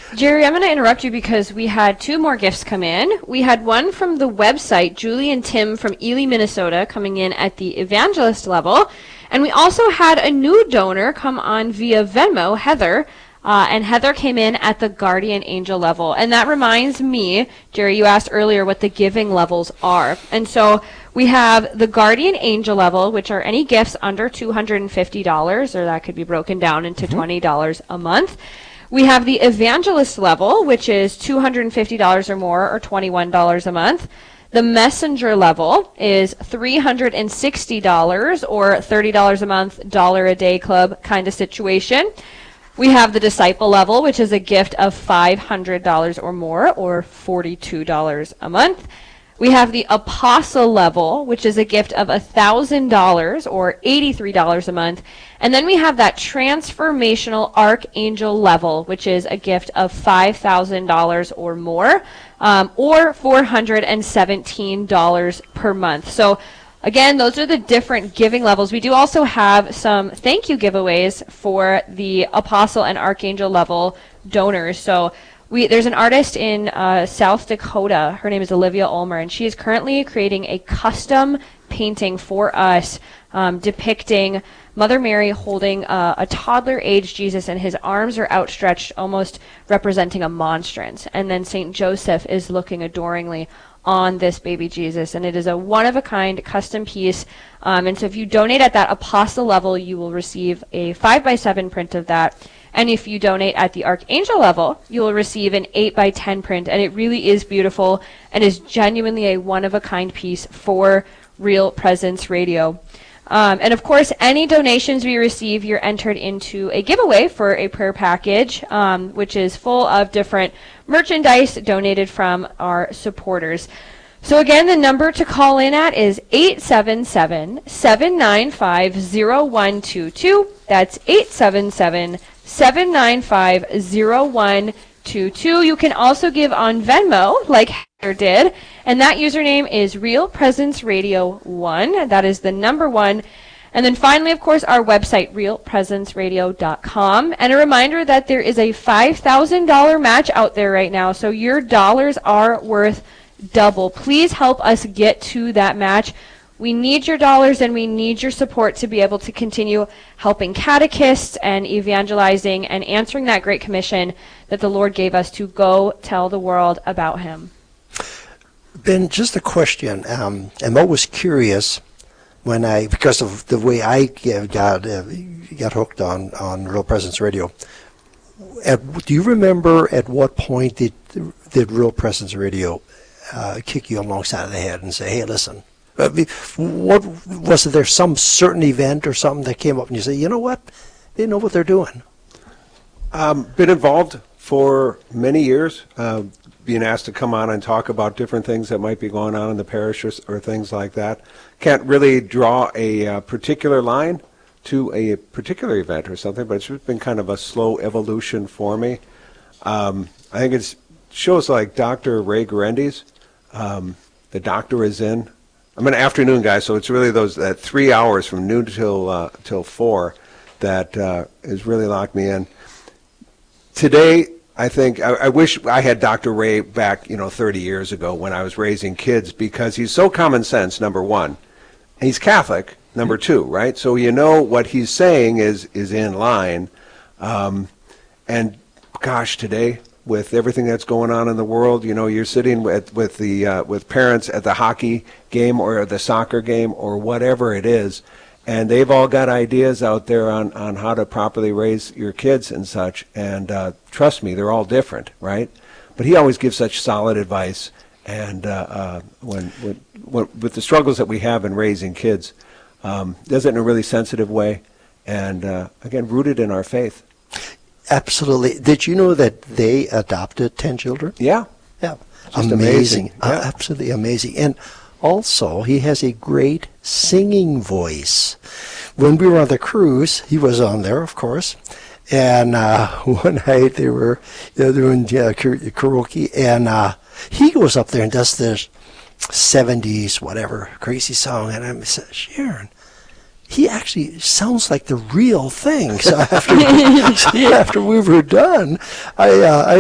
Jerry, I'm going to interrupt you because we had two more gifts come in. We had one from the website, Julie and Tim from Ely, Minnesota, coming in at the evangelist level. And we also had a new donor come on via Venmo, Heather. And Heather came in at the guardian angel level. And that reminds me, Jerry, you asked earlier what the giving levels are. And so we have the guardian angel level, which are any gifts under $250, or that could be broken down into $20 a month. We have the evangelist level, which is $250 or more, or $21 a month. The messenger level is $360 or $30 a month, dollar a day club kind of situation. We have the disciple level, which is a gift of $500 or more, or $42 a month. We have the apostle level, which is a gift of $1,000 or $83 a month. And then we have that transformational archangel level, which is a gift of $5,000 or more, or $417 per month. So again, those are the different giving levels. We do also have some thank you giveaways for the apostle and archangel level donors. So there's an artist in South Dakota. Her name is Olivia Ulmer, and she is currently creating a custom painting for us depicting Mother Mary holding a toddler-aged Jesus, and his arms are outstretched, almost representing a monstrance. And then St. Joseph is looking adoringly on this baby Jesus, and it is a one-of-a-kind custom piece. And so if you donate at that apostle level, you will receive a 5x7 print of that. And if you donate at the archangel level, you will receive an 8x10 print. And it really is beautiful and is genuinely a one-of-a-kind piece for Real Presence Radio. And of course, any donations we receive, you're entered into a giveaway for a prayer package, which is full of different merchandise donated from our supporters. So again, the number to call in at is 877-795-0122. That's 877-795-0122. You can also give on Venmo, like Heather did, and that username is Real Presence Radio 1. That is the number 1. And then finally, of course, our website, realpresenceradio.com. And a reminder that there is a $5,000 match out there right now, so your dollars are worth double. Please help us get to that match. We need your dollars and we need your support to be able to continue helping catechists and evangelizing and answering that great commission that the Lord gave us to go tell the world about him. Ben, just a question. I'm always curious because of the way I got hooked on Real Presence Radio. Do you remember at what point did Real Presence Radio kick you alongside of the head and say, hey, listen, what was there some certain event or something that came up and you say, you know what, they know what they're doing? Been involved for many years, being asked to come on and talk about different things that might be going on in the parish or things like that. Can't really draw a particular line to a particular event or something, but it's just been kind of a slow evolution for me. I think it's shows like Dr. Ray Guarendi's, The Doctor Is In. I'm an afternoon guy, so it's really that 3 hours from noon till 4 that has really locked me in. Today, I think I wish I had Dr. Ray back, 30 years ago when I was raising kids, because he's so common sense, number one. And he's Catholic, number two, right? So what he's saying is in line. And gosh, today, with everything that's going on in the world, you're sitting with parents at the hockey game or the soccer game or whatever it is, and they've all got ideas out there on how to properly raise your kids and such. And trust me, they're all different, right? But he always gives such solid advice. And when with the struggles that we have in raising kids, does it in a really sensitive way, and again, rooted in our faith. Absolutely. Did you know that they adopted 10 children? Yeah. Yeah. Just amazing. Yeah. Absolutely amazing. And also, he has a great singing voice. When we were on the cruise, he was on there, of course. And one night they were doing karaoke, and he goes up there and does this 70s, whatever, crazy song. And I said, Sharon, he actually sounds like the real thing. So after we were done, I